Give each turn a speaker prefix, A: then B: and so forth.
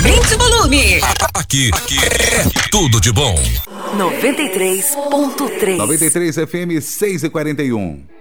A: Aumente o volume.
B: Aqui é tudo de bom.
A: 93.3.
C: 93 FM 6h41.